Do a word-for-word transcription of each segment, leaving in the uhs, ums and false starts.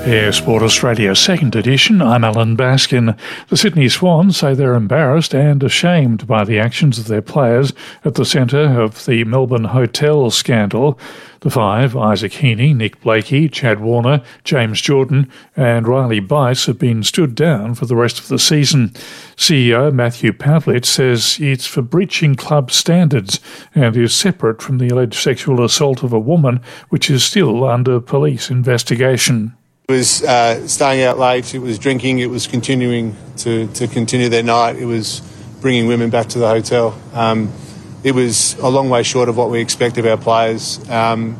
Air Sport Australia second edition. I'm Alan Baskin. The Sydney Swans say they're embarrassed and ashamed by the actions of their players at the centre of the Melbourne hotel scandal. The five, Isaac Heaney, Nick Blakey, Chad Warner, James Jordan and Riley Bice, have been stood down for the rest of the season. C E O Matthew Pavlich says it's for breaching club standards and is separate from the alleged sexual assault of a woman, which is still under police investigation. It was uh, staying out late, it was drinking, it was continuing to, to continue their night, it was bringing women back to the hotel. Um, it was a long way short of what we expect of our players, um,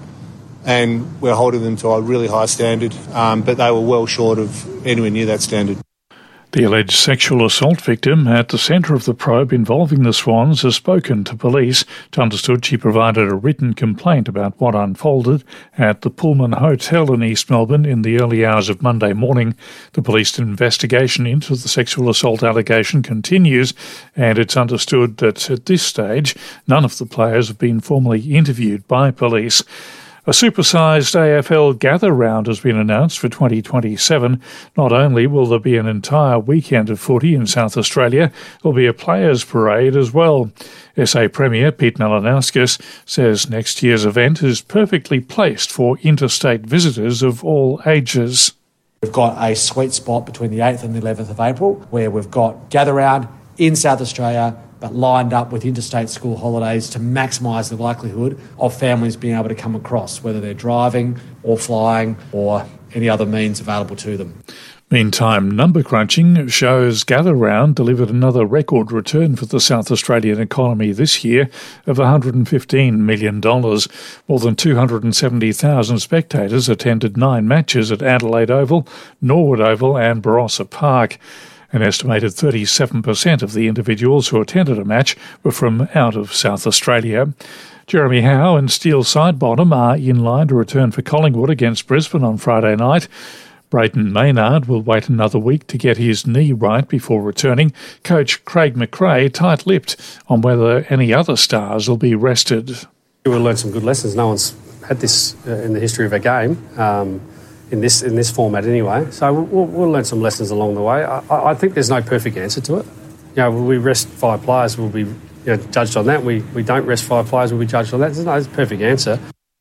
and we're holding them to a really high standard, um, but they were well short of anywhere near that standard. The alleged sexual assault victim at the centre of the probe involving the Swans has spoken to police. It's understood she provided a written complaint about what unfolded at the Pullman Hotel in East Melbourne in the early hours of Monday morning. The police investigation into the sexual assault allegation continues, and it's understood that at this stage none of the players have been formally interviewed by police. A supersized A F L gather round has been announced for twenty twenty-seven. Not only will there be an entire weekend of footy in South Australia, there'll be a players' parade as well. S A Premier Pete Malinauskas says next year's event is perfectly placed for interstate visitors of all ages. We've got a sweet spot between the eighth and the eleventh of April where we've got gather round in South Australia, but lined up with interstate school holidays to maximise the likelihood of families being able to come across, whether they're driving or flying or any other means available to them. Meantime, number crunching shows Gather Round delivered another record return for the South Australian economy this year of one hundred fifteen million dollars. More than two hundred seventy thousand spectators attended nine matches at Adelaide Oval, Norwood Oval and Barossa Park. An estimated thirty-seven percent of the individuals who attended a match were from out of South Australia. Jeremy Howe and Steele Sidebottom are in line to return for Collingwood against Brisbane on Friday night. Brayton Maynard will wait another week to get his knee right before returning. Coach Craig McRae tight-lipped on whether any other stars will be rested. We'll learn some good lessons. No one's had this uh, in the history of a game. Um, In this in this format anyway, so we'll, we'll learn some lessons along the way. I, I think there's no perfect answer to it. You know, will we rest five players? We'll be you know, judged on that. We we don't rest five players. We'll be judged on that. There's no perfect answer.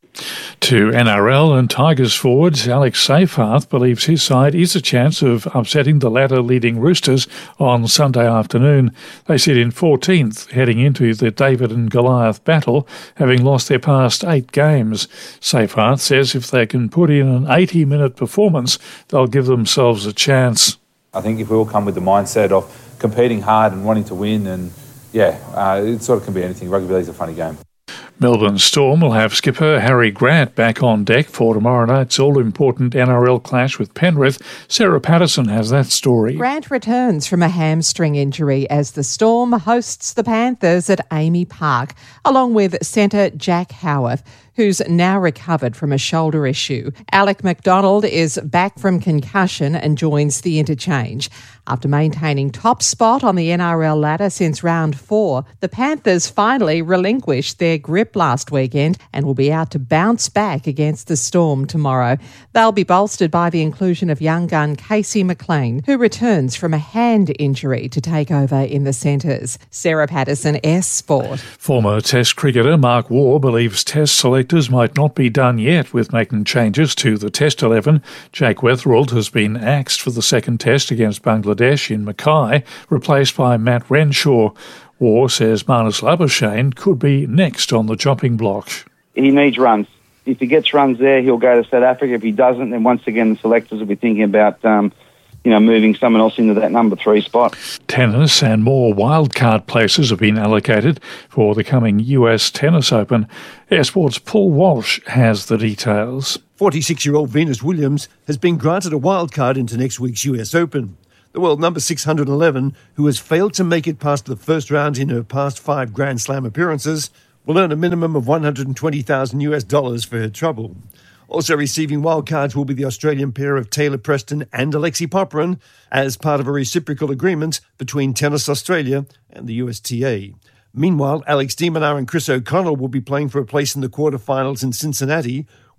To N R L and Tigers forwards, Alex Seyfarth believes his side is a chance of upsetting the ladder-leading Roosters on Sunday afternoon. They sit in fourteenth, heading into the David and Goliath battle, having lost their past eight games. Seyfarth says if they can put in an eighty-minute performance, they'll give themselves a chance. I think if we all come with the mindset of competing hard and wanting to win, and yeah, uh, it sort of can be anything. Rugby league's a funny game. Melbourne Storm will have skipper Harry Grant back on deck for tomorrow night's all-important N R L clash with Penrith. Sarah Patterson has that story. Grant returns from a hamstring injury as the Storm hosts the Panthers at Amy Park, along with centre Jack Howarth, who's now recovered from a shoulder issue. Alec McDonald is back from concussion and joins the interchange. After maintaining top spot on the N R L ladder since round four, the Panthers finally relinquished their grip last weekend and will be out to bounce back against the Storm tomorrow. They'll be bolstered by the inclusion of young gun Casey McLean, who returns from a hand injury to take over in the centres. Sarah Patterson, S Sport. Former Test cricketer Mark Waugh believes Test selectors might not be done yet with making changes to the Test eleven. Jake Weatherald has been axed for the second Test against Bangladesh in Mackay, replaced by Matt Renshaw. Waugh says Marnus Labuschagne could be next on the chopping block. He needs runs. If he gets runs there, he'll go to South Africa. If he doesn't, then once again the selectors will be thinking about um, you know, moving someone else into that number three spot. Tennis and more wildcard places have been allocated for the coming U S Tennis Open. Air Sports' Paul Walsh has the details. forty-six-year-old Venus Williams has been granted a wildcard into next week's U S Open. The world number six hundred eleven, who has failed to make it past the first round in her past five Grand Slam appearances, will earn a minimum of one hundred twenty thousand US dollars for her trouble. Also receiving wildcards will be the Australian pair of Taylor Preston and Alexei Popyrin as part of a reciprocal agreement between Tennis Australia and the U S T A. Meanwhile, Alex de Minaur and Chris O'Connell will be playing for a place in the quarterfinals in Cincinnati,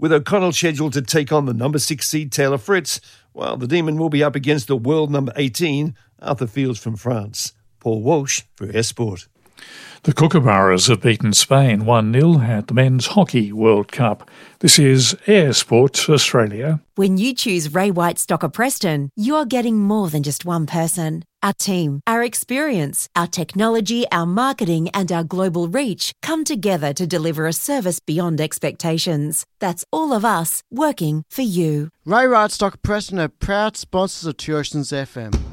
with O'Connell scheduled to take on the number six seed Taylor Fritz, while the Demon will be up against the world number eighteen, Arthur Fields from France. Paul Walsh for Air Sport. The Kookaburras have beaten Spain one nil at the Men's Hockey World Cup. This is Air Sport Australia. When you choose Ray White Stocker Preston, you're getting more than just one person. Our team, our experience, our technology, our marketing and our global reach come together to deliver a service beyond expectations. That's all of us working for you. Ray White Stocker Preston are proud sponsors of Two Oceans F M.